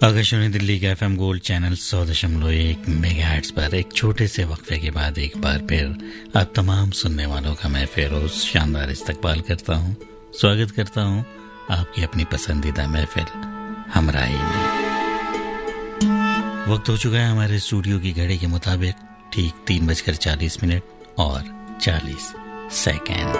आकाशवाणी दिल्ली के FM gold channel 100.1 megahertz पर एक छोटे से वक्फे के बाद एक बार फिर आप तमाम सुनने वालों का मैं फेरोज शानदार इस्तकबाल करता हूं, स्वागत करता हूं आपकी अपनी पसंदीदा महफिल हमराही में। वक्त हो चुका है हमारे स्टूडियो की घड़ी के मुताबिक ठीक 3:40 और 40 सेकेंड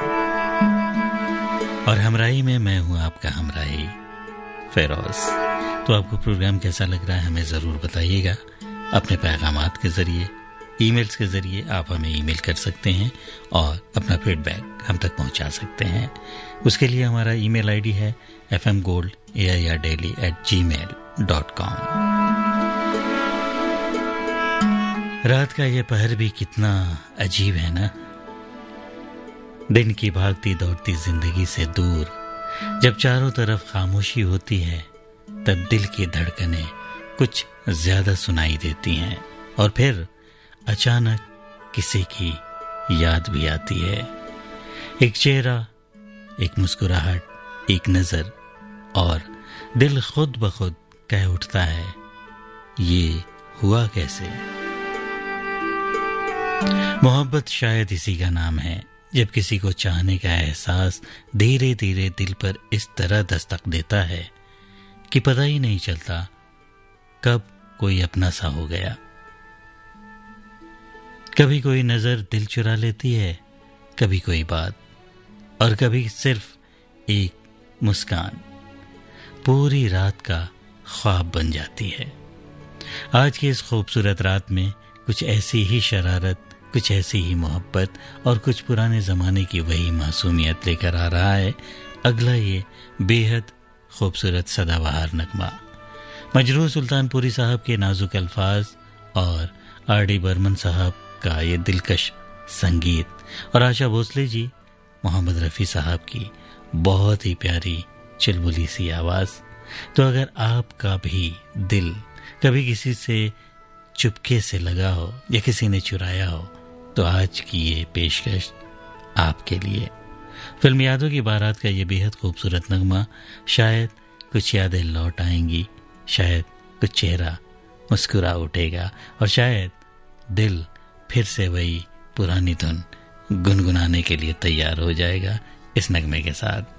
और हमराही में मैं हूं आपका हमराही फेरोज। तो आपको प्रोग्राम कैसा लग रहा है हमें ज़रूर बताइएगा। अपने पैगामात के ज़रिए, ईमेल्स के ज़रिए आप हमें ईमेल कर सकते हैं और अपना फीडबैक हम तक पहुंचा सकते हैं। उसके लिए हमारा ईमेल आईडी है fmgold@gmail.com। रात का ये पहर भी कितना अजीब है ना। दिन की भागती दौड़ती जिंदगी से दूर जब चारों तरफ खामोशी होती है तब दिल की धड़कनें कुछ ज्यादा सुनाई देती हैं और फिर अचानक किसी की याद भी आती है। एक चेहरा, एक मुस्कुराहट, एक नजर और दिल खुद ब खुद कह उठता है ये हुआ कैसे। मोहब्बत शायद इसी का नाम है जब किसी को चाहने का एहसास धीरे धीरे दिल पर इस तरह दस्तक देता है कि पता ही नहीं चलता कब कोई अपना सा हो गया। कभी कोई नजर दिल चुरा लेती है, कभी कोई बात और कभी सिर्फ एक मुस्कान पूरी रात का ख्वाब बन जाती है। आज की इस खूबसूरत रात में कुछ ऐसी ही शरारत, कुछ ऐसी ही मोहब्बत और कुछ पुराने ज़माने की वही मासूमियत लेकर आ रहा है अगला ये बेहद खूबसूरत सदाबहार नगमा। मजरूह सुल्तानपुरी साहब के नाजुक अल्फाज और आर.डी. बर्मन साहब का ये दिलकश संगीत और आशा भोसले जी, मोहम्मद रफ़ी साहब की बहुत ही प्यारी चुलबुली सी आवाज़। तो अगर आपका भी दिल कभी किसी से चुपके से लगा हो या किसी ने चुराया हो तो आज की ये पेशकश आपके लिए। फिल्म यादों की बारात का ये बेहद खूबसूरत नगमा। शायद कुछ यादें लौट आएंगी, शायद कुछ चेहरा मुस्कुरा उठेगा और शायद दिल फिर से वही पुरानी धुन गुनगुनाने के लिए तैयार हो जाएगा इस नगमे के साथ।